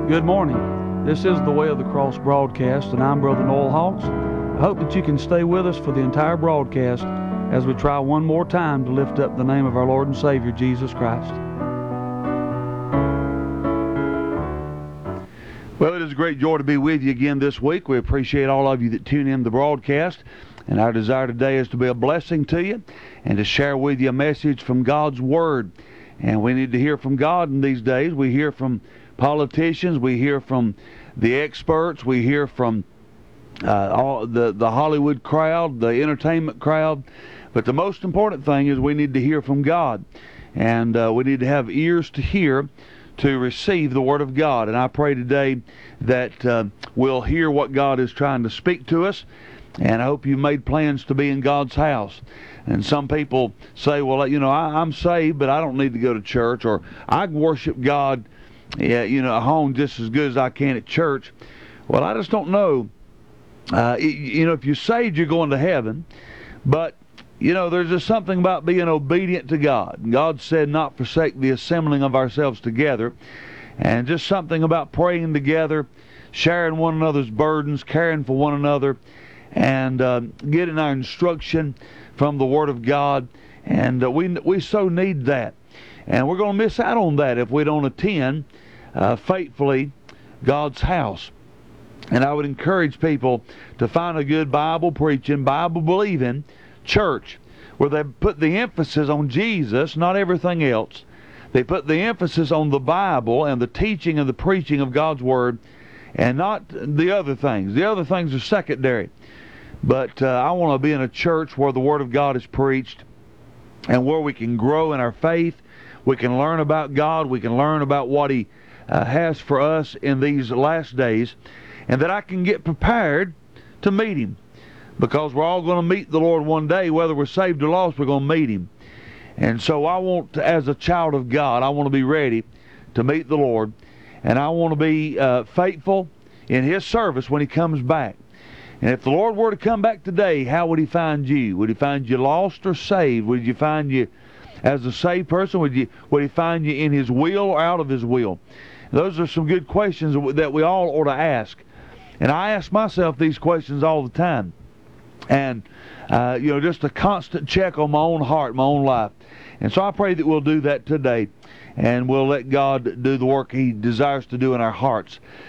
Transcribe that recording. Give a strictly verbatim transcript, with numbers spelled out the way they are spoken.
Good morning. This is the Way of the Cross broadcast, and I'm Brother Noel Hawks. I hope that you can stay with us for the entire broadcast as we try one more time to lift up the name of our Lord and Savior, Jesus Christ. Well, it is a great joy to be with you again this week. We appreciate all of you that tune in the broadcast, and our desire today is to be a blessing to you and to share with you a message from God's Word. And we need to hear from God in these days. We hear from politicians, we hear from the experts, we hear from uh, all the, the Hollywood crowd, the entertainment crowd. But the most important thing is we need to hear from God. And uh, we need to have ears to hear to receive the Word of God. And I pray today that uh, we'll hear what God is trying to speak to us. And I hope you've made plans to be in God's house. And some people say, well, you know, I, I'm saved, but I don't need to go to church, or I worship God, yeah, you know, at home just as good as I can at church. Well, I just don't know. Uh, you know, if you're saved, you're going to heaven. But, you know, there's just something about being obedient to God. God said not forsake the assembling of ourselves together. And just something about praying together, sharing one another's burdens, caring for one another, and uh, getting our instruction from the Word of God. And uh, we, we so need that. And we're going to miss out on that if we don't attend uh, faithfully God's house. And I would encourage people to find a good Bible preaching, Bible believing church where they put the emphasis on Jesus, not everything else. They put the emphasis on the Bible and the teaching and the preaching of God's Word, and not the other things. The other things are secondary. But uh, I want to be in a church where the Word of God is preached and where we can grow in our faith. We can learn about God. We can learn about what He uh, has for us in these last days. And that I can get prepared to meet Him. Because we're all going to meet the Lord one day. Whether we're saved or lost, we're going to meet Him. And so I want, to, as a child of God, I want to be ready to meet the Lord. And I want to be uh, faithful in His service when He comes back. And if the Lord were to come back today, how would He find you? Would He find you lost or saved? Would you find you as a saved person? Would you would He find you in His will or out of His will? Those are some good questions that we all ought to ask. And I ask myself these questions all the time. And, uh, you know, just a constant check on my own heart, my own life. And so I pray that we'll do that today. And we'll let God do the work He desires to do in our hearts.